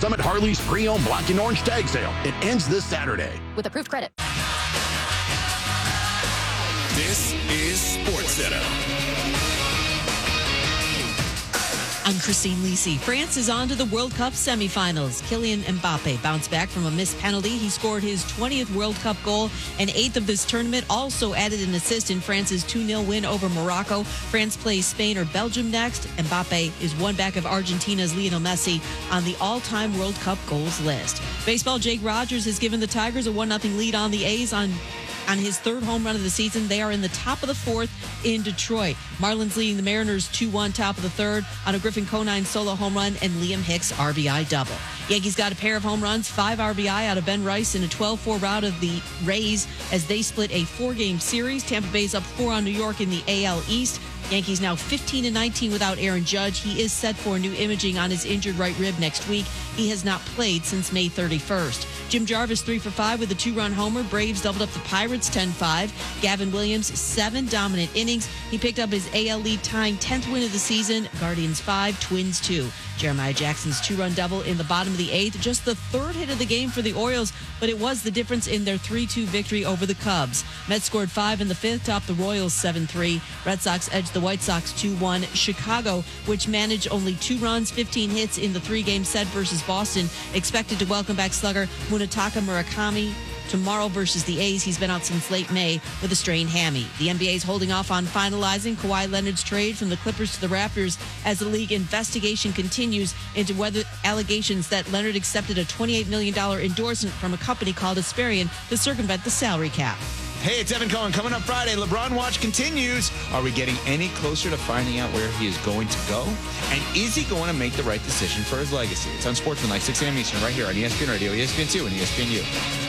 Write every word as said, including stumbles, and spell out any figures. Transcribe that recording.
Summit Harley's pre-owned black and orange tag sale. It ends this Saturday. With approved credit. This is SportsCenter. I'm Christine Lisi. France is on to the World Cup semifinals. Kylian Mbappe bounced back from a missed penalty. He scored his twentieth World Cup goal and eighth of this tournament. Also added an assist in France's two nil win over Morocco. France plays Spain or Belgium next. Mbappe is one back of Argentina's Lionel Messi on the all-time World Cup goals list. Baseball, Jake Rogers has given the Tigers a one nothing lead on the A's on On his third home run of the season. They are in the top of the fourth in Detroit. Marlins leading the Mariners two one top of the third on a Griffin Conine solo home run and Liam Hicks R B I double. Yankees got a pair of home runs, five R B I out of Ben Rice in a twelve four rout of the Rays as they split a four-game series. Tampa Bay's up four on New York in the A L East. Yankees now fifteen and nineteen without Aaron Judge. He is set for new imaging on his injured right rib next week. He has not played since May thirty-first. Jim Jarvis three for five with a two-run homer. Braves doubled up the Pirates ten five. Gavin Williams, seven dominant innings. He picked up his A L lead tying tenth win of the season. Guardians five, Twins two. Jeremiah Jackson's two-run double in the bottom of the eighth. Just the third hit of the game for the Orioles, but it was the difference in their three two victory over the Cubs. Mets scored five in the fifth, topped the Royals seven three. Red Sox edged the White Sox two one. Chicago, which managed only two runs, fifteen hits in the three-game set versus Boston, expected to welcome back slugger Munetaka Murakami tomorrow versus the A's. He's been out since late May with a strained hammy. The N B A is holding off on finalizing Kawhi Leonard's trade from the Clippers to the Raptors as the league investigation continues into whether allegations that Leonard accepted a twenty-eight million dollars endorsement from a company called Asperian to circumvent the salary cap. Hey, it's Evan Cohen. Coming up Friday, LeBron Watch continues. Are we getting any closer to finding out where he is going to go? And is he going to make the right decision for his legacy? It's on Sportsman, like six a.m. Eastern, right here on E S P N Radio, E S P N two, and E S P N U.